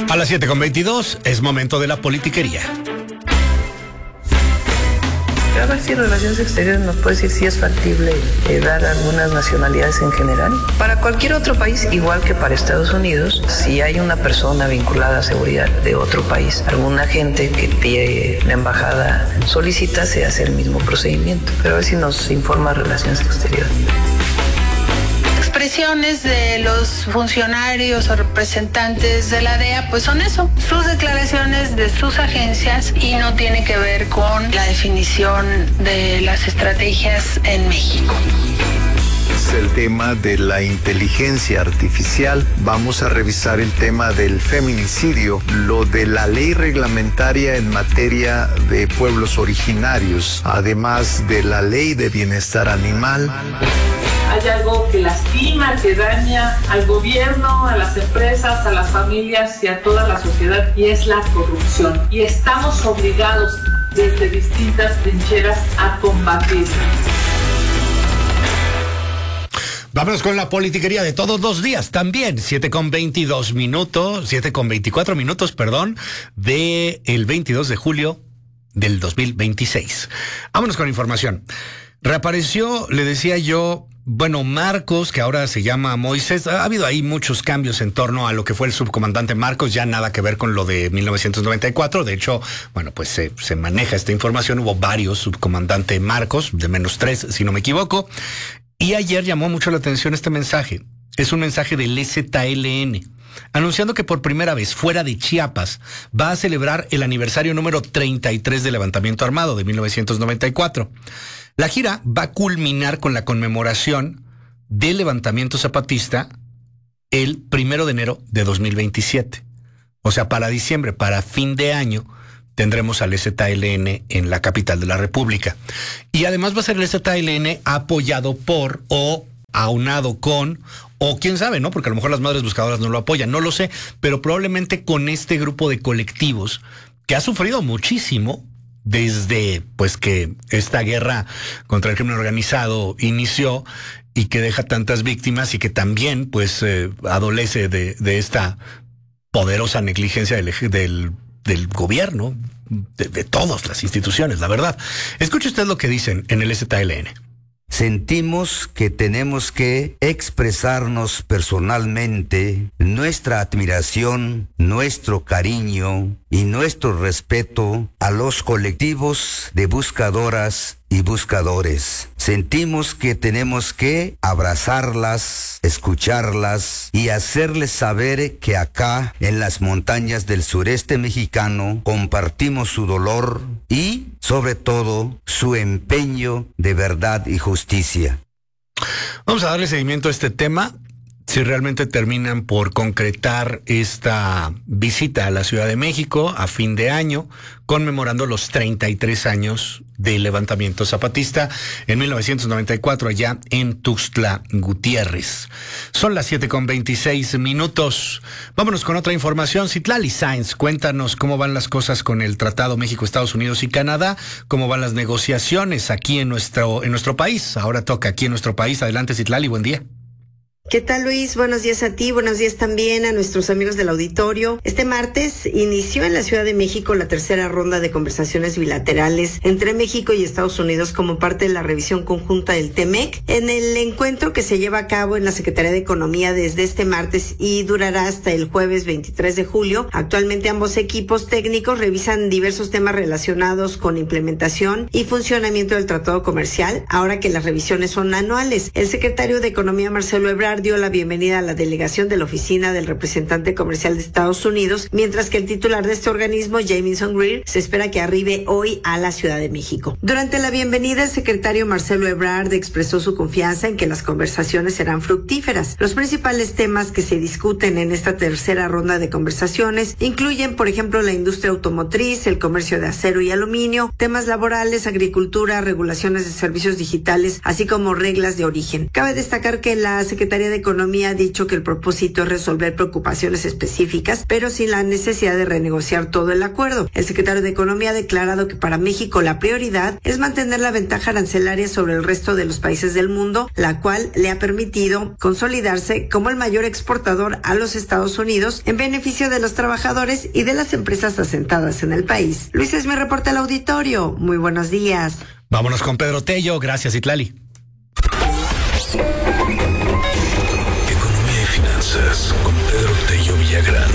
A las 7:22 es momento de la politiquería. A ver si Relaciones Exteriores nos puede decir si es factible dar algunas nacionalidades en general. Para cualquier otro país, igual que para Estados Unidos, si hay una persona vinculada a seguridad de otro país, algún agente que pide la embajada solicita, se hace el mismo procedimiento. Pero a ver si nos informa Relaciones Exteriores. Expresiones de los funcionarios o representantes de la DEA, pues son eso, sus declaraciones de sus agencias, y no tiene que ver con la definición de las estrategias en México. Es el tema de la inteligencia artificial. Vamos a revisar el tema del feminicidio, lo de la ley reglamentaria en materia de pueblos originarios, además de la ley de bienestar animal. Hay algo que lastima, que daña al gobierno, a las empresas, a las familias y a toda la sociedad, y es la corrupción. Y estamos obligados desde distintas trincheras a combatirla. Vámonos con la politiquería de todos los días también. 7:24 minutos, de el 22 de julio del 2026. Vámonos con información. Reapareció, le decía yo, Marcos, que ahora se llama Moisés. Ha habido ahí muchos cambios en torno a lo que fue el subcomandante Marcos, ya nada que ver con lo de 1994. De hecho, se maneja esta información. Hubo varios subcomandantes Marcos, de menos 3, si no me equivoco. Y ayer llamó mucho la atención este mensaje. Es un mensaje del EZLN, anunciando que por primera vez fuera de Chiapas va a celebrar el aniversario número 33 del levantamiento armado de 1994. La gira va a culminar con la conmemoración del levantamiento zapatista el 1 de enero de 2027. O sea, para diciembre, para fin de año, tendremos al EZLN en la capital de la República. Y además va a ser el EZLN apoyado por o aunado con, o quién sabe, ¿no? Porque a lo mejor las madres buscadoras no lo apoyan, no lo sé, pero probablemente con este grupo de colectivos que ha sufrido muchísimo desde que esta guerra contra el crimen organizado inició y que deja tantas víctimas y que también adolece de esta poderosa negligencia del gobierno, de todas las instituciones, la verdad. Escuche usted lo que dicen en el EZLN. Sentimos que tenemos que expresarnos personalmente nuestra admiración, nuestro cariño y nuestro respeto a los colectivos de buscadoras y buscadores. Sentimos que tenemos que abrazarlas, escucharlas y hacerles saber que acá, en las montañas del sureste mexicano, compartimos su dolor y, sobre todo, su empeño de verdad y justicia. Vamos a darle seguimiento a este tema. Si realmente terminan por concretar esta visita a la Ciudad de México a fin de año, conmemorando los 33 años del levantamiento zapatista en 1994 allá en Tuxtla Gutiérrez. Son las 7:26. Vámonos con otra información. Citlali Sáenz, cuéntanos cómo van las cosas con el Tratado México, Estados Unidos y Canadá, cómo van las negociaciones aquí en nuestro país. Ahora toca aquí en nuestro país. Adelante, Citlali, buen día. ¿Qué tal, Luis? Buenos días a ti, buenos días también a nuestros amigos del auditorio. Este martes inició en la Ciudad de México la tercera ronda de conversaciones bilaterales entre México y Estados Unidos como parte de la revisión conjunta del TEMEC. En el encuentro que se lleva a cabo en la Secretaría de Economía desde este martes y durará hasta el jueves 23 de julio, actualmente ambos equipos técnicos revisan diversos temas relacionados con implementación y funcionamiento del tratado comercial, ahora que las revisiones son anuales. El secretario de Economía, Marcelo Ebrard, dio la bienvenida a la delegación de la oficina del representante comercial de Estados Unidos, mientras que el titular de este organismo, Jamieson Greer, se espera que arribe hoy a la Ciudad de México. Durante la bienvenida, el secretario Marcelo Ebrard expresó su confianza en que las conversaciones serán fructíferas. Los principales temas que se discuten en esta tercera ronda de conversaciones incluyen, por ejemplo, la industria automotriz, el comercio de acero y aluminio, temas laborales, agricultura, regulaciones de servicios digitales, así como reglas de origen. Cabe destacar que la Secretaría Secretaría de Economía ha dicho que el propósito es resolver preocupaciones específicas, pero sin la necesidad de renegociar todo el acuerdo. El secretario de Economía ha declarado que para México la prioridad es mantener la ventaja arancelaria sobre el resto de los países del mundo, la cual le ha permitido consolidarse como el mayor exportador a los Estados Unidos en beneficio de los trabajadores y de las empresas asentadas en el país. Luis, es mi reporte al auditorio. Muy buenos días. Vámonos con Pedro Tello. Gracias, Itlali. Economía y finanzas con Pedro Tello Villagrán.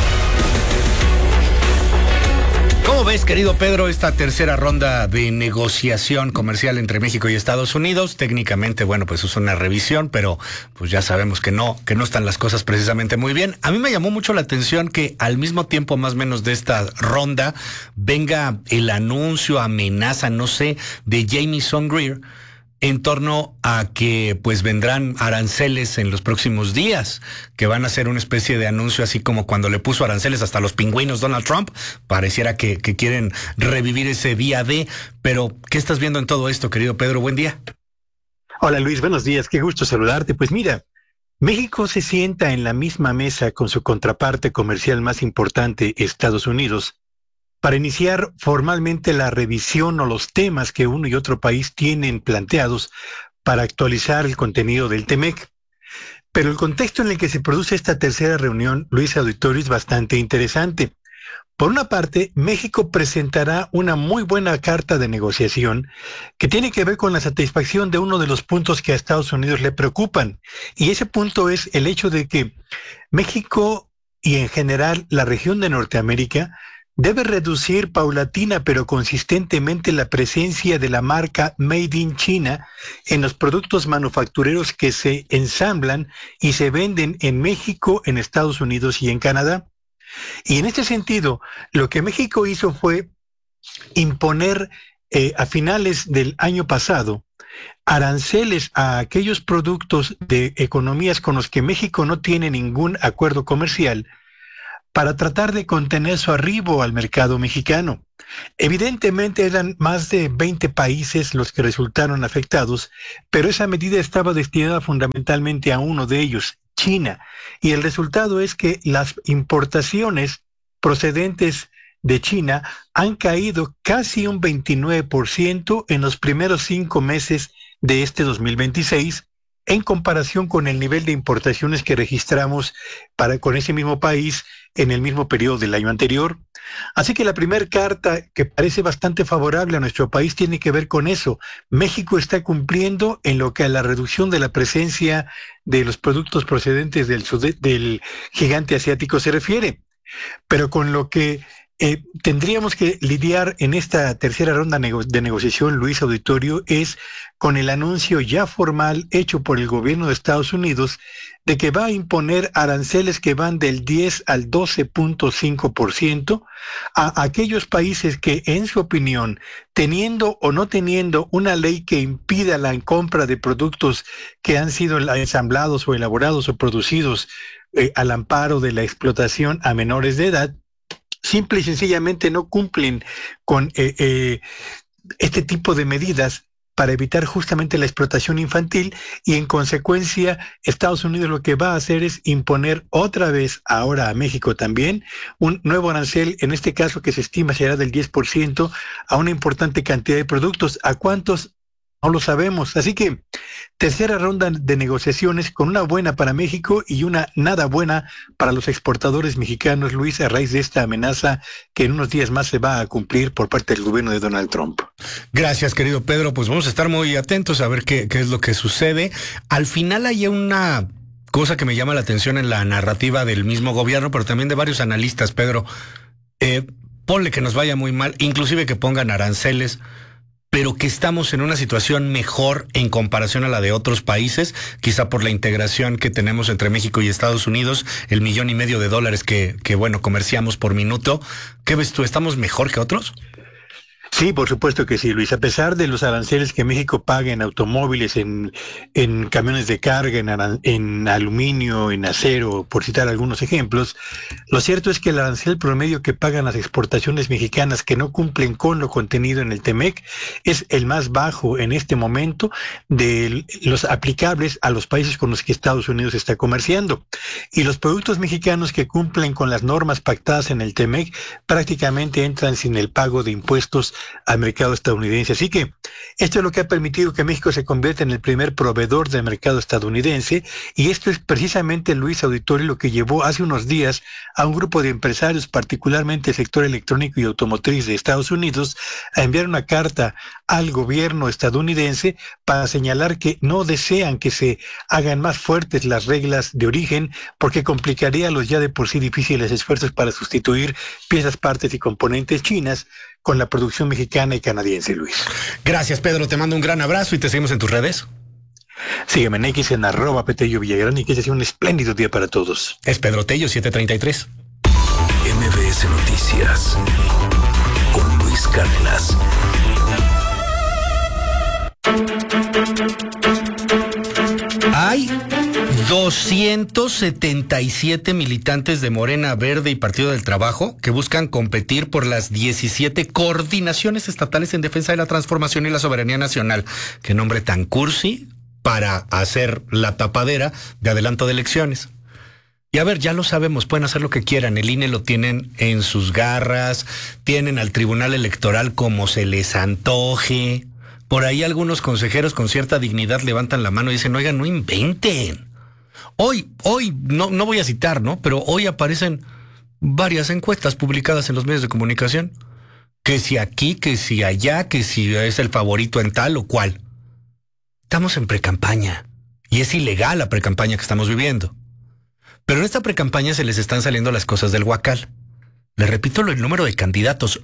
¿Cómo ves, querido Pedro, esta tercera ronda de negociación comercial entre México y Estados Unidos? Técnicamente, bueno, pues es una revisión, pero pues ya sabemos que no están las cosas precisamente muy bien. A mí me llamó mucho la atención que al mismo tiempo, más o menos, de esta ronda, venga el anuncio, amenaza, no sé, de Jamieson Greer en torno a que pues vendrán aranceles en los próximos días, que van a ser una especie de anuncio así como cuando le puso aranceles hasta los pingüinos Donald Trump. Pareciera que quieren revivir ese día D, pero ¿qué estás viendo en todo esto, querido Pedro? Buen día. Hola Luis, buenos días, qué gusto saludarte. Pues mira, México se sienta en la misma mesa con su contraparte comercial más importante, Estados Unidos, para iniciar formalmente la revisión o los temas que uno y otro país tienen planteados para actualizar el contenido del TEMEC. Pero el contexto en el que se produce esta tercera reunión, Luis Auditorio, es bastante interesante. Por una parte, México presentará una muy buena carta de negociación que tiene que ver con la satisfacción de uno de los puntos que a Estados Unidos le preocupan. Y ese punto es el hecho de que México y en general la región de Norteamérica debe reducir paulatina pero consistentemente la presencia de la marca Made in China en los productos manufactureros que se ensamblan y se venden en México, en Estados Unidos y en Canadá. Y en este sentido, lo que México hizo fue imponer a finales del año pasado aranceles a aquellos productos de economías con los que México no tiene ningún acuerdo comercial, para tratar de contener su arribo al mercado mexicano. Evidentemente eran más de 20 países los que resultaron afectados, pero esa medida estaba destinada fundamentalmente a uno de ellos, China, y el resultado es que las importaciones procedentes de China han caído casi un 29% en los primeros 5 meses de este 2026, en comparación con el nivel de importaciones que registramos con ese mismo país en el mismo periodo del año anterior. Así que la primera carta, que parece bastante favorable a nuestro país, tiene que ver con eso. México está cumpliendo en lo que a la reducción de la presencia de los productos procedentes del gigante asiático se refiere. Pero con lo que tendríamos que lidiar en esta tercera ronda de negociación, Luis Auditorio, es con el anuncio ya formal hecho por el gobierno de Estados Unidos de que va a imponer aranceles que van del 10 al 12.5% a aquellos países que, en su opinión, teniendo o no teniendo una ley que impida la compra de productos que han sido ensamblados o elaborados o producidos al amparo de la explotación a menores de edad, simple y sencillamente no cumplen con este tipo de medidas para evitar justamente la explotación infantil, y en consecuencia Estados Unidos lo que va a hacer es imponer otra vez, ahora a México también, un nuevo arancel, en este caso que se estima será del 10% a una importante cantidad de productos. ¿A cuántos? No lo sabemos. Así que tercera ronda de negociaciones con una buena para México y una nada buena para los exportadores mexicanos, Luis, a raíz de esta amenaza que en unos días más se va a cumplir por parte del gobierno de Donald Trump. Gracias, querido Pedro. Pues vamos a estar muy atentos a ver qué es lo que sucede. Al final hay una cosa que me llama la atención en la narrativa del mismo gobierno, pero también de varios analistas, Pedro. Ponle que nos vaya muy mal, inclusive que pongan aranceles, pero que estamos en una situación mejor en comparación a la de otros países, quizá por la integración que tenemos entre México y Estados Unidos, el $1.5 million que bueno, comerciamos por minuto. ¿Qué ves tú? ¿Estamos mejor que otros? Sí, por supuesto que sí, Luis. A pesar de los aranceles que México paga en automóviles, en camiones de carga, en aluminio, en acero, por citar algunos ejemplos, lo cierto es que el arancel promedio que pagan las exportaciones mexicanas que no cumplen con lo contenido en el TEMEC es el más bajo en este momento de los aplicables a los países con los que Estados Unidos está comerciando. Y los productos mexicanos que cumplen con las normas pactadas en el TEMEC prácticamente entran sin el pago de impuestos al mercado estadounidense. Así que esto es lo que ha permitido que México se convierta en el primer proveedor del mercado estadounidense, y esto es precisamente, Luis Auditorio, lo que llevó hace unos días a un grupo de empresarios, particularmente el sector electrónico y automotriz de Estados Unidos, a enviar una carta al gobierno estadounidense para señalar que no desean que se hagan más fuertes las reglas de origen, porque complicaría los ya de por sí difíciles esfuerzos para sustituir piezas, partes y componentes chinas con la producción mexicana y canadiense, Luis. Gracias, Pedro. Te mando un gran abrazo y te seguimos en tus redes. Sígueme en X en @Petello Villagrán y que sea un espléndido día para todos. Es Pedro Tello, 733. MBS Noticias con Luis Cárdenas. Hay 277 militantes de Morena, Verde y Partido del Trabajo que buscan competir por las 17 coordinaciones estatales en defensa de la transformación y la soberanía nacional. Qué nombre tan cursi para hacer la tapadera de adelanto de elecciones. Y a ver, ya lo sabemos, pueden hacer lo que quieran. El INE lo tienen en sus garras, tienen al Tribunal Electoral como se les antoje. Por ahí algunos consejeros con cierta dignidad levantan la mano y dicen, oigan, no inventen. Hoy, no voy a citar, ¿no? Pero hoy aparecen varias encuestas publicadas en los medios de comunicación. Que si aquí, que si allá, que si es el favorito en tal o cual. Estamos en precampaña. Y es ilegal la precampaña que estamos viviendo. Pero en esta precampaña se les están saliendo las cosas del huacal. Les repito el número de candidatos,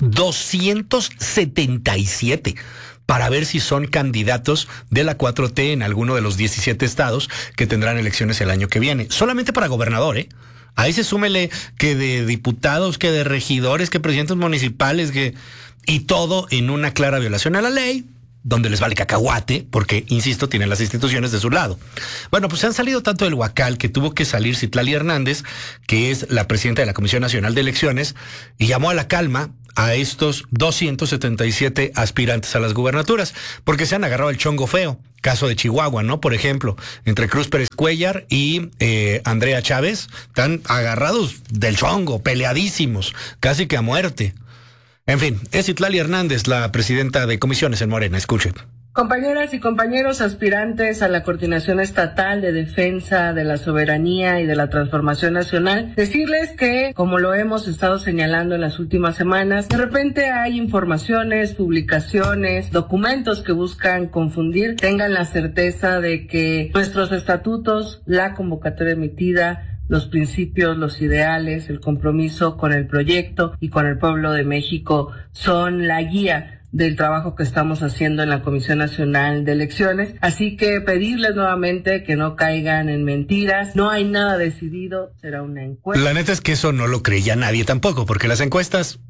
277, para ver si son candidatos de la 4T en alguno de los 17 estados que tendrán elecciones el año que viene. Solamente para gobernador, ¿eh? Ahí se súmele que de diputados, que de regidores, que presidentes municipales, y todo en una clara violación a la ley, donde les vale cacahuate, porque, insisto, tienen las instituciones de su lado. Bueno, pues se han salido tanto del huacal que tuvo que salir Citlali Hernández, que es la presidenta de la Comisión Nacional de Elecciones, y llamó a la calma a estos 277 aspirantes a las gubernaturas, porque se han agarrado el chongo feo. Caso de Chihuahua, ¿no? Por ejemplo, entre Cruz Pérez Cuellar y Andrea Chávez, están agarrados del chongo, peleadísimos, casi que a muerte. En fin, es Citlali Hernández, la presidenta de comisiones en Morena. Escuchen. Compañeras y compañeros aspirantes a la Coordinación Estatal de Defensa de la Soberanía y de la Transformación Nacional, decirles que, como lo hemos estado señalando en las últimas semanas, de repente hay informaciones, publicaciones, documentos que buscan confundir. Tengan la certeza de que nuestros estatutos, la convocatoria emitida, los principios, los ideales, el compromiso con el proyecto y con el pueblo de México son la guía del trabajo que estamos haciendo en la Comisión Nacional de Elecciones. Así que pedirles nuevamente que no caigan en mentiras. No hay nada decidido, será una encuesta. La neta es que eso no lo creía nadie tampoco, porque las encuestas,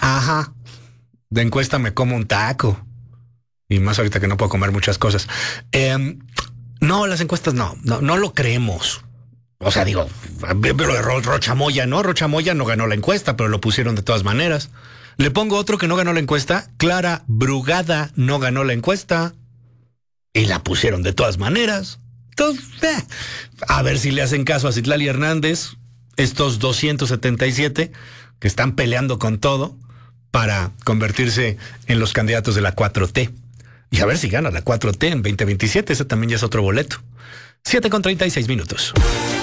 de encuesta me como un taco. Y más ahorita que no puedo comer muchas cosas. No, las encuestas no lo creemos. O sea, digo, Rocha Moya, ¿no? Rocha Moya no ganó la encuesta, pero lo pusieron de todas maneras. Le pongo otro que no ganó la encuesta. Clara Brugada no ganó la encuesta y la pusieron de todas maneras. Entonces, a ver si le hacen caso a Citlali Hernández, estos 277 que están peleando con todo para convertirse en los candidatos de la 4T. Y a ver si gana la 4T en 2027. Ese también ya es otro boleto. 7:36.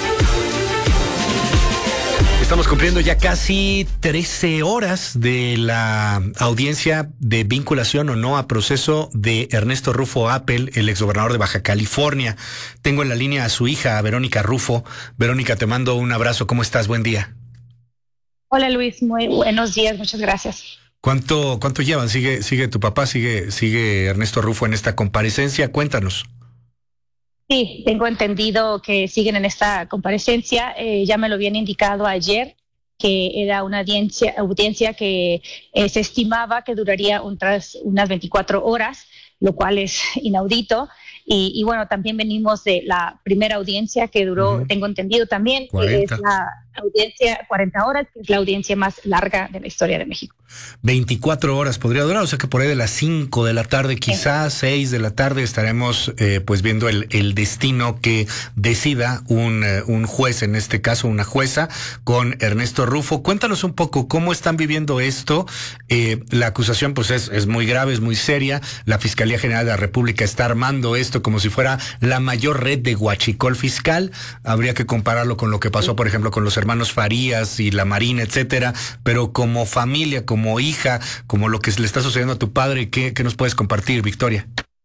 Estamos cumpliendo ya casi 13 horas de la audiencia de vinculación o no a proceso de Ernesto Rufo Appel, el exgobernador de Baja California. Tengo en la línea a su hija, Verónica Rufo. Verónica, te mando un abrazo. ¿Cómo estás? Buen día. Hola Luis, muy buenos días, muchas gracias. ¿Cuánto llevan? ¿Sigue tu papá? ¿Sigue Ernesto Rufo en esta comparecencia? Cuéntanos. Sí, tengo entendido que siguen en esta comparecencia. Ya me lo habían indicado ayer que era una audiencia que se estimaba que duraría unas 24 horas, lo cual es inaudito. Y bueno, también venimos de la primera audiencia que duró, tengo entendido también, 40. que es la audiencia 40 horas, que es la audiencia más larga de la historia de México. 24 horas podría durar, o sea que por ahí de las 5 de la tarde, quizás 6 de la tarde, estaremos pues viendo el destino que decida un juez, en este caso una jueza, con Ernesto Rufo. Cuéntanos un poco cómo están viviendo esto. La acusación pues es muy grave, es muy seria. La Fiscalía General de la República está armando esto como si fuera la mayor red de huachicol fiscal. Habría que compararlo con lo que pasó, por ejemplo, con los hermanos Farías y la Marina, etcétera. Pero como familia, como hija, como lo que le está sucediendo a tu padre, ¿qué nos puedes compartir, Victoria?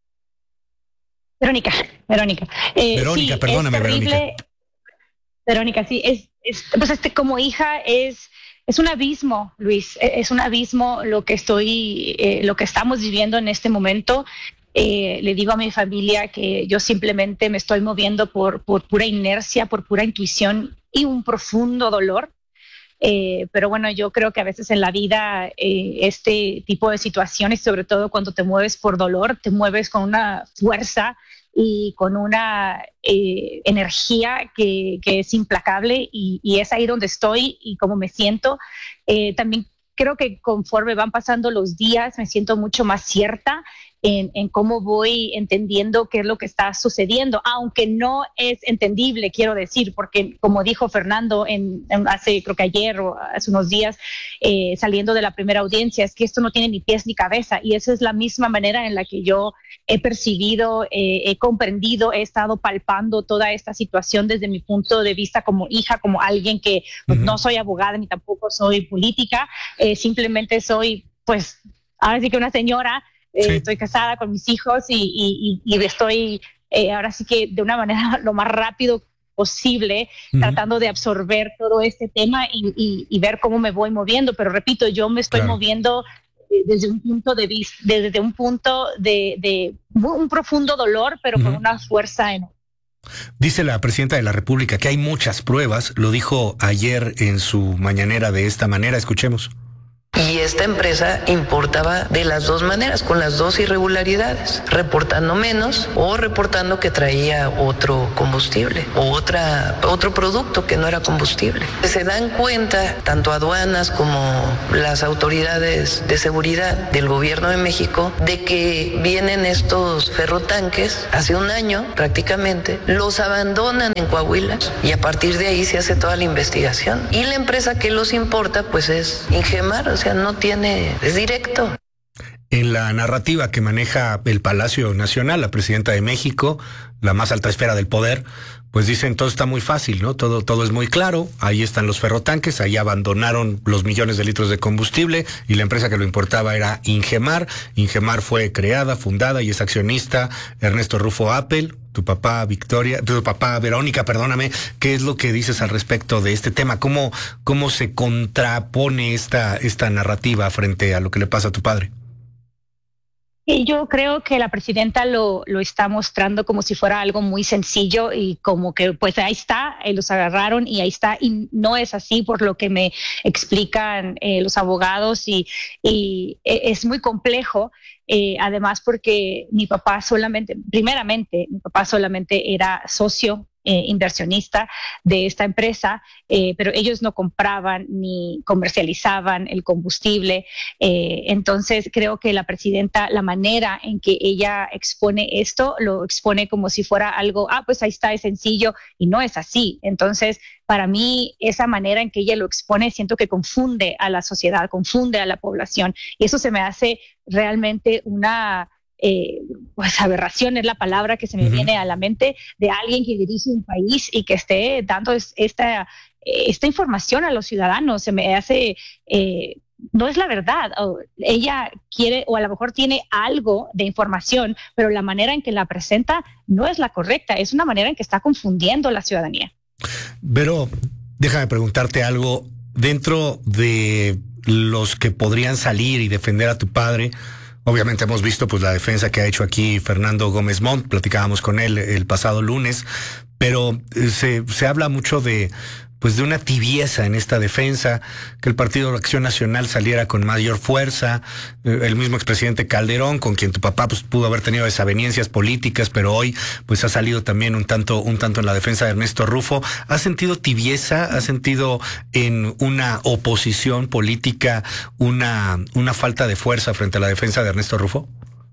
Verónica, sí, perdóname, Verónica, sí, pues como hija es un abismo, Luis, es un abismo lo que estamos viviendo en este momento. Le digo a mi familia que yo simplemente me estoy moviendo por pura inercia, por pura intuición y un profundo dolor. Pero bueno, yo creo que a veces en la vida este tipo de situaciones, sobre todo cuando te mueves por dolor, te mueves con una fuerza y con una energía que es implacable y es ahí donde estoy y cómo me siento. También creo que conforme van pasando los días me siento mucho más cierta en cómo voy entendiendo qué es lo que está sucediendo, aunque no es entendible, quiero decir, porque como dijo Fernando hace, creo que ayer o hace unos días, saliendo de la primera audiencia, es que esto no tiene ni pies ni cabeza, y esa es la misma manera en la que yo he percibido, he comprendido, he estado palpando toda esta situación desde mi punto de vista como hija, como alguien que no soy abogada ni tampoco soy política, simplemente soy, pues, ahora sí que una señora. Sí. Estoy casada con mis hijos y estoy ahora sí que de una manera lo más rápido posible tratando de absorber todo este tema y ver cómo me voy moviendo. Pero repito, yo me estoy moviendo desde un punto de vista, desde un punto de un profundo dolor, pero con una fuerza enorme. Dice la presidenta de la República que hay muchas pruebas. Lo dijo ayer en su mañanera de esta manera. Escuchemos. Y esta empresa importaba de las dos maneras, con las dos irregularidades, reportando menos o reportando que traía otro combustible o otro producto que no era combustible. Se dan cuenta tanto aduanas como las autoridades de seguridad del gobierno de México de que vienen estos ferrotanques hace un año prácticamente, los abandonan en Coahuila y a partir de ahí se hace toda la investigación. Y la empresa que los importa pues es Ingemar, o sea, no tiene, es directo. En la narrativa que maneja el Palacio Nacional, la presidenta de México, la más alta esfera del poder, pues dicen todo está muy fácil, ¿no? Todo es muy claro, ahí están los ferrotanques, ahí abandonaron los millones de litros de combustible y la empresa que lo importaba era Ingemar. Ingemar fue creada, fundada y es accionista Ernesto Rufo Apple. Tu papá Verónica, perdóname, ¿qué es lo que dices al respecto de este tema? ¿Cómo se contrapone esta narrativa frente a lo que le pasa a tu padre? Y yo creo que la presidenta lo está mostrando como si fuera algo muy sencillo y como que pues ahí está, los agarraron y ahí está, y no es así por lo que me explican los abogados y es muy complejo. Además porque mi papá solamente era socio inversionista de esta empresa, pero ellos no compraban ni comercializaban el combustible. Entonces creo que la presidenta, la manera en que ella expone esto, lo expone como si fuera algo, pues ahí está, es sencillo, y no es así. Entonces, para mí, esa manera en que ella lo expone, siento que confunde a la sociedad, confunde a la población, y eso se me hace realmente una pues aberración, es la palabra que se me viene a la mente, de alguien que dirige un país y que esté dando esta información a los ciudadanos. Se me hace, no es la verdad. Ella quiere, o a lo mejor tiene algo de información, pero la manera en que la presenta no es la correcta, es una manera en que está confundiendo a la ciudadanía. Pero déjame preguntarte algo. Dentro de los que podrían salir y defender a tu padre, obviamente hemos visto pues la defensa que ha hecho aquí Fernando Gómez Montt, platicábamos con él el pasado lunes, pero se habla mucho de pues de una tibieza en esta defensa, que el Partido de Acción Nacional saliera con mayor fuerza, el mismo expresidente Calderón, con quien tu papá pues pudo haber tenido desavenencias políticas, pero hoy pues ha salido también un tanto en la defensa de Ernesto Rufo. ¿Has sentido tibieza? ¿Has sentido en una oposición política una falta de fuerza frente a la defensa de Ernesto Rufo?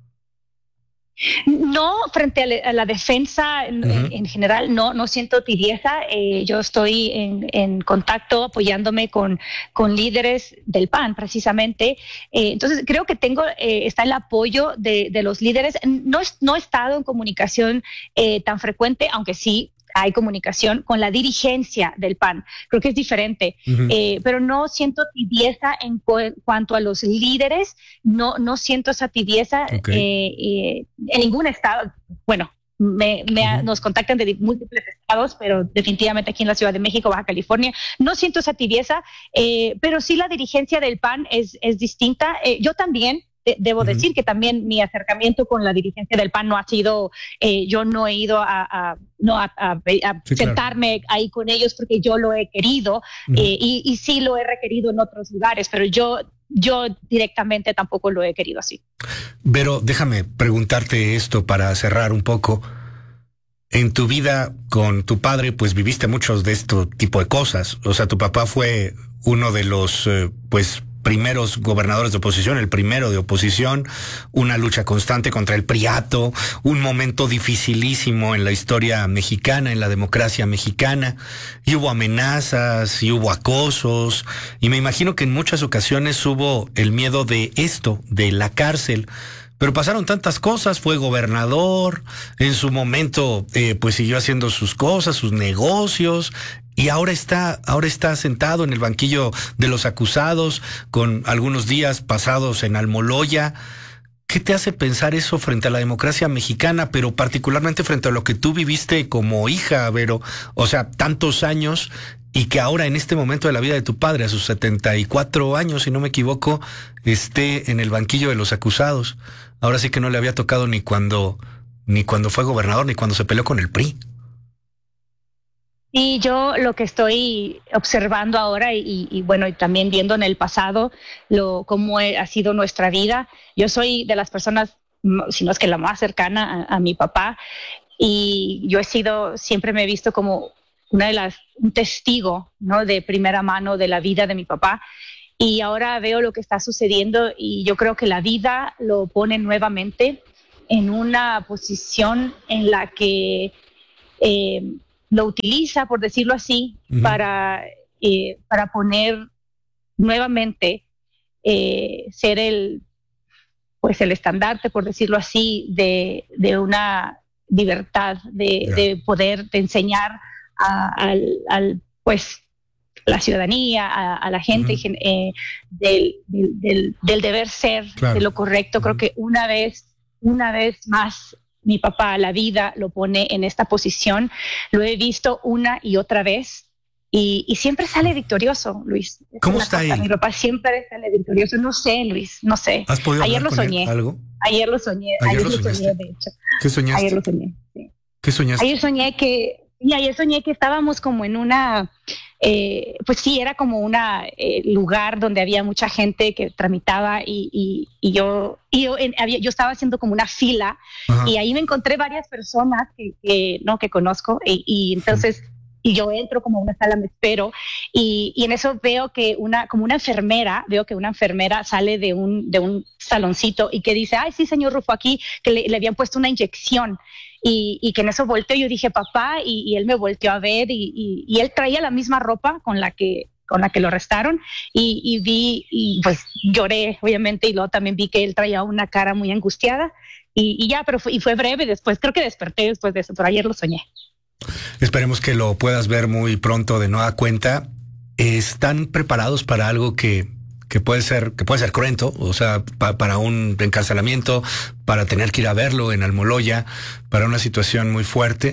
No, frente a la defensa en general, no siento tibieza. Yo estoy en contacto apoyándome con líderes del PAN, precisamente. Entonces, creo que está el apoyo de los líderes. No he estado en comunicación tan frecuente, aunque sí hay comunicación con la dirigencia del PAN. Creo que es diferente, pero no siento tibieza en cuanto a los líderes. No siento esa tibieza en ningún estado. Bueno, nos contactan de múltiples estados, pero definitivamente aquí en la Ciudad de México, Baja California, no siento esa tibieza, pero sí la dirigencia del PAN es distinta. Yo también debo decir que también mi acercamiento con la dirigencia del PAN no ha sido, yo no he ido a sentarme ahí con ellos porque yo lo he querido, y sí lo he requerido en otros lugares, pero yo directamente tampoco lo he querido así. Pero déjame preguntarte esto para cerrar un poco. En tu vida con tu padre, pues viviste muchos de este tipo de cosas. O sea, tu papá fue uno de los, primeros gobernadores de oposición, el primero de oposición, una lucha constante contra el priato, un momento dificilísimo en la historia mexicana, en la democracia mexicana, y hubo amenazas, y hubo acosos, y me imagino que en muchas ocasiones hubo el miedo de esto, de la cárcel. Pero pasaron tantas cosas, fue gobernador, en su momento pues siguió haciendo sus cosas, sus negocios, y ahora está sentado en el banquillo de los acusados, con algunos días pasados en Almoloya. ¿Qué te hace pensar eso frente a la democracia mexicana, pero particularmente frente a lo que tú viviste como hija, Vero? O sea, tantos años, y que ahora en este momento de la vida de tu padre, a sus 74 años, si no me equivoco, esté en el banquillo de los acusados. Ahora sí que no le había tocado ni cuando fue gobernador, ni cuando se peleó con el PRI. Y yo lo que estoy observando ahora y también viendo en el pasado cómo ha sido nuestra vida. Yo soy de las personas, si no es que la más cercana a mi papá, y yo siempre me he visto como un testigo, ¿no?, de primera mano de la vida de mi papá. Y ahora veo lo que está sucediendo y yo creo que la vida lo pone nuevamente en una posición en la que lo utiliza, por decirlo así, para poner nuevamente, ser el estandarte, por decirlo así, de una libertad, de poder enseñar al la ciudadanía, a la gente, del deber ser, claro, de lo correcto. Creo que una vez más mi papá, la vida lo pone en esta posición. Lo he visto una y otra vez y siempre sale victorioso, Luis. ¿Cómo está ahí? Mi papá siempre sale victorioso. No sé, Luis, no sé. ¿Has podido Ayer hablar lo con soñé. él algo? Ayer lo soñé, de hecho. ¿Qué soñaste? Ayer lo soñé, sí. ¿Qué soñaste? Ayer soñé que estábamos como en una, era como una lugar donde había mucha gente que tramitaba y yo estaba haciendo como una fila. Ajá. Y ahí me encontré varias personas que conozco y entonces y yo entro como a una sala, me espero y en eso veo que una enfermera sale de un saloncito y que dice, ay, sí, señor Rufo, aquí que le habían puesto una inyección. Y que en eso volteo, yo dije papá, y él me volteó a ver y él traía la misma ropa con la que lo arrestaron y vi, y pues lloré obviamente, y luego también vi que él traía una cara muy angustiada y ya, pero fue breve. Después creo que desperté después de eso, pero ayer lo soñé. Esperemos que lo puedas ver muy pronto de nueva cuenta. ¿Están preparados para algo que puede ser cruento, o sea, para un encarcelamiento, para tener que ir a verlo en Almoloya, para una situación muy fuerte?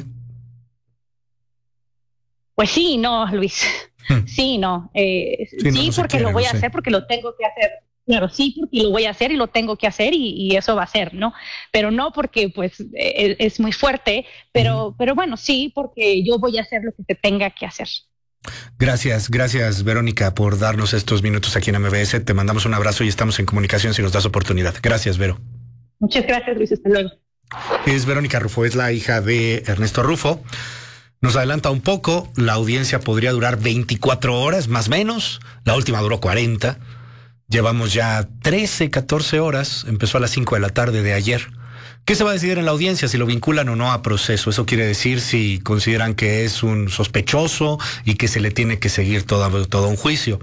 Pues sí, no, Luis. Sí, no. Sí, porque lo voy a hacer, porque lo tengo que hacer. Claro, sí, porque lo voy a hacer y lo tengo que hacer y eso va a ser, ¿no? Pero no porque pues es muy fuerte, pero bueno, sí, porque yo voy a hacer lo que se tenga que hacer. Gracias, Verónica, por darnos estos minutos aquí en MBS. Te mandamos un abrazo y estamos en comunicación si nos das oportunidad. Gracias, Vero. Muchas gracias, Luis. Hasta luego. Es Verónica Rufo, es la hija de Ernesto Rufo. Nos adelanta un poco, la audiencia podría durar 24 horas, más o menos. La última duró 40. Llevamos ya 13, 14 horas. Empezó a las 5 de la tarde de ayer. ¿Qué se va a decidir en la audiencia? Si lo vinculan o no a proceso. Eso quiere decir si consideran que es un sospechoso y que se le tiene que seguir todo un juicio.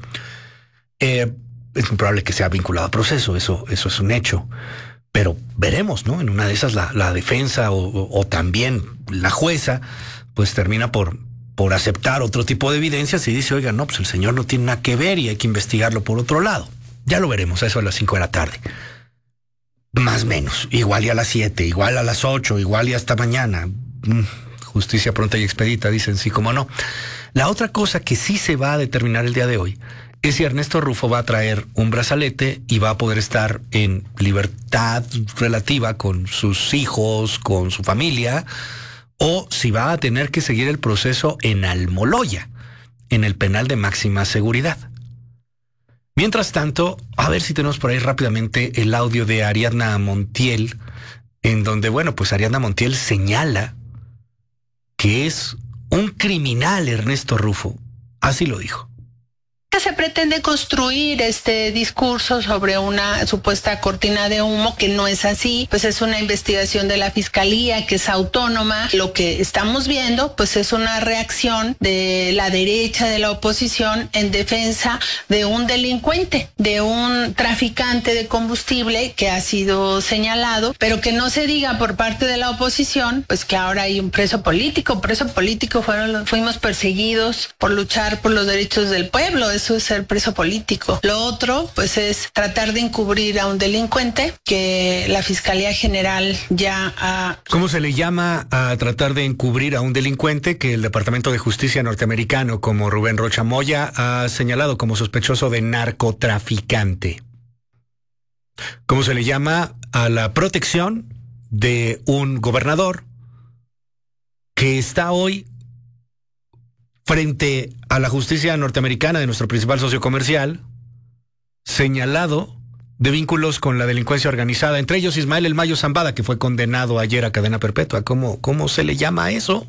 Es muy probable que sea vinculado a proceso. Eso es un hecho. Pero veremos, ¿no? En una de esas la defensa o también la jueza pues termina por aceptar otro tipo de evidencias y dice, oiga, no, pues el señor no tiene nada que ver y hay que investigarlo por otro lado. Ya lo veremos, a eso a las 5 de la tarde. Más o menos, igual y a las 7, igual a las 8, igual y hasta mañana. Justicia pronta y expedita, dicen, sí, cómo no. La otra cosa que sí se va a determinar el día de hoy es si Ernesto Rufo va a traer un brazalete y va a poder estar en libertad relativa con sus hijos, con su familia, o si va a tener que seguir el proceso en Almoloya, en el penal de máxima seguridad. Mientras tanto, a ver si tenemos por ahí rápidamente el audio de Ariadna Montiel, en donde, bueno, pues Ariadna Montiel señala que es un criminal Ernesto Rufo. Así lo dijo. Se pretende construir este discurso sobre una supuesta cortina de humo que no es así, pues es una investigación de la Fiscalía que es autónoma. Lo que estamos viendo pues es una reacción de la derecha, de la oposición, en defensa de un delincuente, de un traficante de combustible que ha sido señalado, pero que no se diga por parte de la oposición pues que ahora hay un preso político. Fuimos perseguidos por luchar por los derechos del pueblo. Eso es ser preso político. Lo otro, pues, es tratar de encubrir a un delincuente que la Fiscalía General ya ha... ¿Cómo se le llama a tratar de encubrir a un delincuente que el Departamento de Justicia norteamericano, como Rubén Rocha Moya, ha señalado como sospechoso de narcotraficante? ¿Cómo se le llama a la protección de un gobernador que está hoy frente a la justicia norteamericana de nuestro principal socio comercial, señalado de vínculos con la delincuencia organizada, entre ellos Ismael El Mayo Zambada, que fue condenado ayer a cadena perpetua? ¿Cómo se le llama a eso?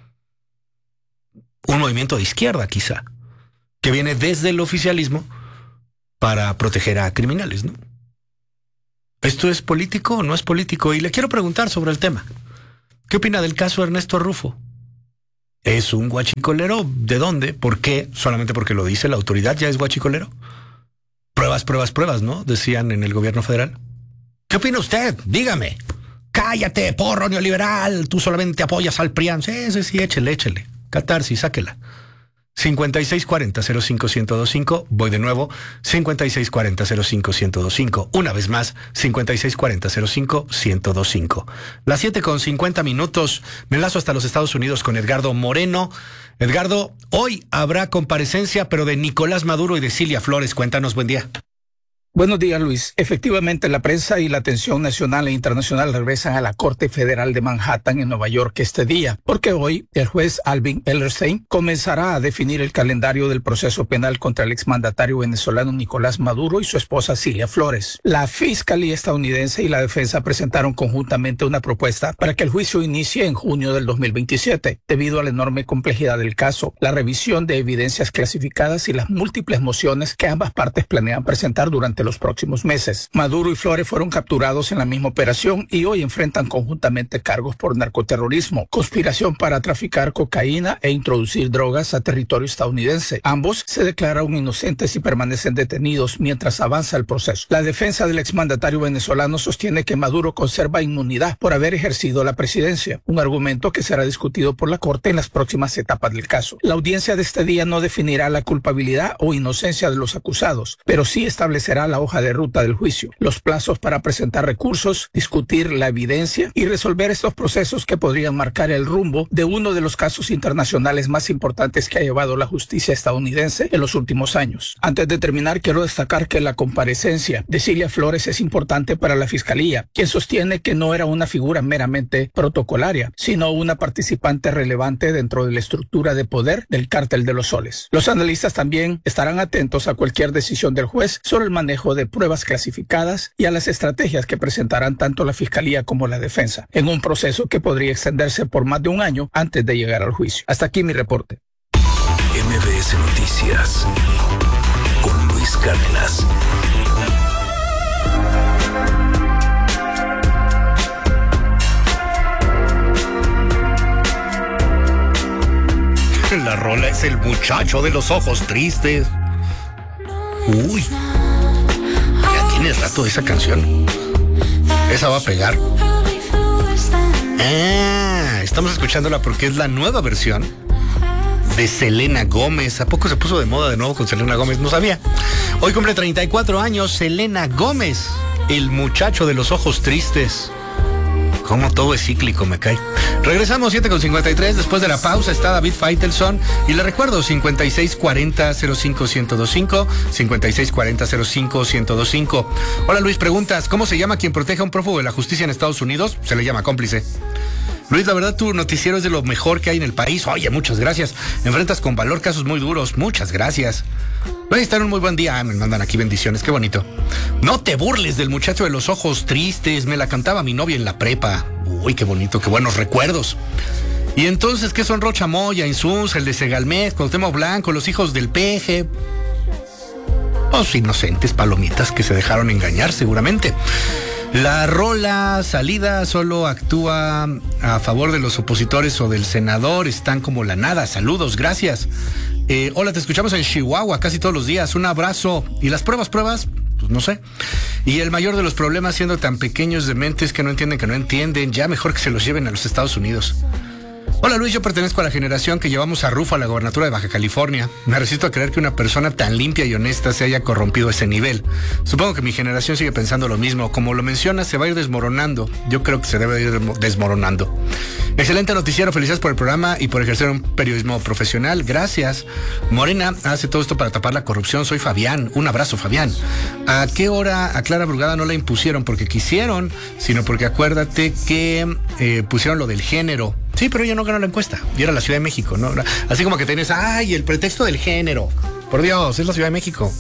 Un movimiento de izquierda, quizá, que viene desde el oficialismo para proteger a criminales, ¿no? ¿Esto es político o no es político? Y le quiero preguntar sobre el tema. ¿Qué opina del caso Ernesto Rufo? ¿Es un guachicolero? ¿De dónde? ¿Por qué? ¿Solamente porque lo dice la autoridad ya es guachicolero? Pruebas, ¿no? Decían en el gobierno federal. ¿Qué opina usted? Dígame. Cállate, porro neoliberal. Tú solamente apoyas al PRIAN. Sí, échele. Catarsis, sáquela. 5640-05125. Voy de nuevo. 5640-05125. Una vez más, 5640-05125. Las 7:50. Me enlazo hasta los Estados Unidos con Edgardo Moreno. Edgardo, hoy habrá comparecencia, pero de Nicolás Maduro y de Cilia Flores. Cuéntanos, buen día. Buenos días, Luis. Efectivamente, la prensa y la atención nacional e internacional regresan a la Corte Federal de Manhattan en Nueva York este día, porque hoy el juez Alvin Hellerstein comenzará a definir el calendario del proceso penal contra el exmandatario venezolano Nicolás Maduro y su esposa Cilia Flores. La Fiscalía estadounidense y la defensa presentaron conjuntamente una propuesta para que el juicio inicie en junio del 2027, debido a la enorme complejidad del caso, la revisión de evidencias clasificadas y las múltiples mociones que ambas partes planean presentar durante los próximos meses. Maduro y Flores fueron capturados en la misma operación y hoy enfrentan conjuntamente cargos por narcoterrorismo, conspiración para traficar cocaína e introducir drogas a territorio estadounidense. Ambos se declararon inocentes y permanecen detenidos mientras avanza el proceso. La defensa del exmandatario venezolano sostiene que Maduro conserva inmunidad por haber ejercido la presidencia, un argumento que será discutido por la Corte en las próximas etapas del caso. La audiencia de este día no definirá la culpabilidad o inocencia de los acusados, pero sí establecerá la hoja de ruta del juicio, los plazos para presentar recursos, discutir la evidencia y resolver estos procesos que podrían marcar el rumbo de uno de los casos internacionales más importantes que ha llevado la justicia estadounidense en los últimos años. Antes de terminar, quiero destacar que la comparecencia de Cilia Flores es importante para la Fiscalía, quien sostiene que no era una figura meramente protocolaria, sino una participante relevante dentro de la estructura de poder del Cártel de los Soles. Los analistas también estarán atentos a cualquier decisión del juez sobre el manejo de pruebas clasificadas y a las estrategias que presentarán tanto la Fiscalía como la defensa, en un proceso que podría extenderse por más de un año antes de llegar al juicio. Hasta aquí mi reporte. MBS Noticias con Luis Cárdenas. La rola es El muchacho de los ojos tristes. Uy, ya tienes rato de esa canción. Esa va a pegar. Estamos escuchándola porque es la nueva versión de Selena Gómez. ¿A poco se puso de moda de nuevo con Selena Gómez? No sabía. Hoy cumple 34 años Selena Gómez, El muchacho de los ojos tristes. Como todo es cíclico, me cae. Regresamos 7:53. Después de la pausa está David Faitelson. Y le recuerdo, 5640-05-1025, 5640-05-1025. Hola Luis, preguntas, ¿cómo se llama quien protege a un prófugo de la justicia en Estados Unidos? Se le llama cómplice. Luis, la verdad tu noticiero es de lo mejor que hay en el país. Oye, muchas gracias. Enfrentas con valor casos muy duros. Muchas gracias. Voy a estar un muy buen día. Me mandan aquí bendiciones, qué bonito. No te burles del muchacho de los ojos tristes. Me la cantaba mi novia en la prepa. Uy, qué bonito, qué buenos recuerdos. Y entonces, ¿qué son Rocha Moya, Insuns, el de Segalmés, Cuauhtémoc Blanco, los hijos del Peje? Los inocentes palomitas que se dejaron engañar seguramente. La rola salida solo actúa a favor de los opositores o del senador. Están como la nada. Saludos, gracias. Hola, te escuchamos en Chihuahua casi todos los días. Un abrazo. ¿Y las pruebas? Pues no sé. Y el mayor de los problemas siendo tan pequeños de mentes que no entienden. Ya mejor que se los lleven a los Estados Unidos. Hola Luis, yo pertenezco a la generación que llevamos a Rufo a la gobernatura de Baja California. Me resisto a creer que una persona tan limpia y honesta se haya corrompido a ese nivel. Supongo que mi generación sigue pensando lo mismo. Como lo mencionas, se va a ir desmoronando. Yo creo que se debe ir desmoronando. Excelente noticiero, felicidades por el programa y por ejercer un periodismo profesional. Gracias. Morena hace todo esto para tapar la corrupción. Soy Fabián. Un abrazo, Fabián. ¿A qué hora a Clara Brugada no la impusieron porque quisieron, sino porque acuérdate que pusieron lo del género? Sí, pero ella no ganó la encuesta. Y era la Ciudad de México, ¿no? Así como que tenés, el pretexto del género. Por Dios, es la Ciudad de México.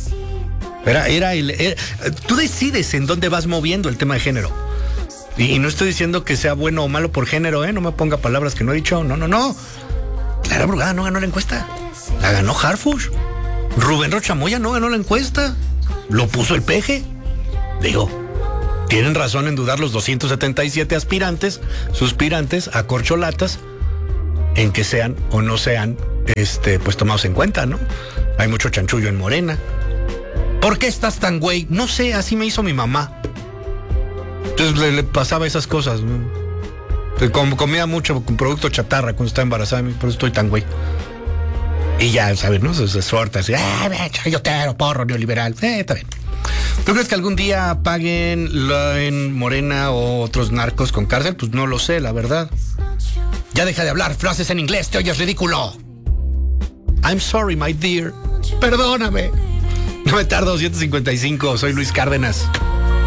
Tú decides en dónde vas moviendo el tema de género. Y no estoy diciendo que sea bueno o malo por género, No me ponga palabras que no he dicho. No. Clara Brugada no ganó la encuesta. La ganó Harfuch. Rubén Rocha Moya no ganó la encuesta. Lo puso el Peje. Digo, tienen razón en dudar los 277 suspirantes a corcholatas en que sean o no sean pues tomados en cuenta, ¿no? Hay mucho chanchullo en Morena. ¿Por qué estás tan güey? No sé, así me hizo mi mamá. Entonces le pasaba esas cosas, ¿no? Comía mucho con producto chatarra cuando estaba embarazada, por eso estoy tan güey. Y ya, ¿sabes, no? Se suelta así, chayotero, porro, neoliberal. Está bien. ¿Tú crees que algún día paguen en Morena o otros narcos con cárcel? Pues no lo sé, la verdad. Ya deja de hablar frases en inglés, te oyes ridículo. I'm sorry, my dear. Perdóname. No me tardo, 7:55, soy Luis Cárdenas.